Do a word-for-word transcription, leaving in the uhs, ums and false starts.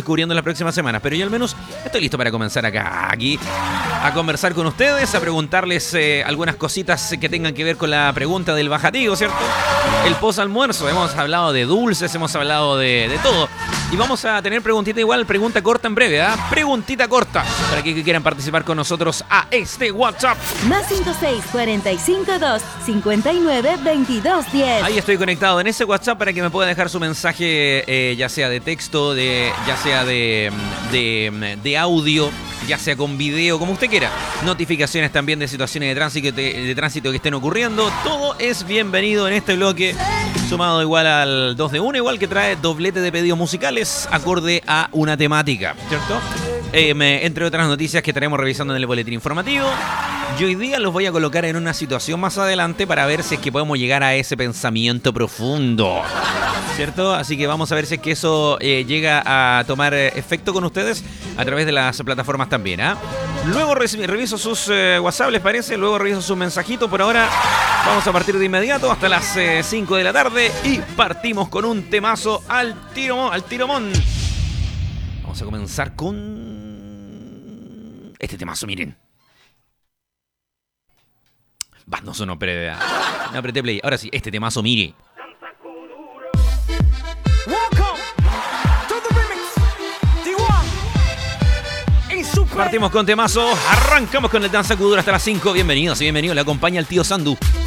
descubriendo en las próximas semanas. Pero yo al menos estoy listo para comenzar acá, aquí, a conversar con ustedes, a preguntarles eh, algunas cositas que tengan que ver con la pregunta del bajativo, ¿cierto? El post-almuerzo. Hemos hablado de dulces, hemos hablado de, de todo. Y vamos a tener preguntita igual, pregunta corta en breve, ¿ah? ¿eh? Preguntita corta, para que, que quieran participar con nosotros a este WhatsApp. Más cinco seis cuatro cinco dos cinco nueve veintidós diez. Ahí estoy conectado en ese WhatsApp para que me pueda dejar su mensaje, eh, ya sea de texto, de, ya sea de, de, de audio, ya sea con video, como usted quiera. Notificaciones también de situaciones de tránsito, de, de tránsito que estén ocurriendo. Todo es bienvenido en este bloque, sumado igual al dos de uno, igual que trae doblete de pedidos musicales acorde a una temática, ¿cierto? Eh, me, entre otras noticias que estaremos revisando en el boletín informativo. Y hoy día los voy a colocar en una situación más adelante para ver si es que podemos llegar a ese pensamiento profundo, ¿cierto? Así que vamos a ver si es que eso eh, llega a tomar efecto con ustedes a través de las plataformas también, ¿ah? ¿eh? Luego re- reviso sus eh, WhatsApp, ¿les parece? Luego reviso sus mensajitos. Por ahora vamos a partir de inmediato hasta las eh, cinco de la tarde y partimos con un temazo al tiro, al tiromón. Vamos a comenzar con este temazo, miren. Va, no sonó, pero no apreté play. Ahora sí, este temazo, mire. Partimos con temazo, arrancamos con el Danza Kuduro hasta las cinco. Bienvenidos y bienvenidos, le acompaña el tío Sandu.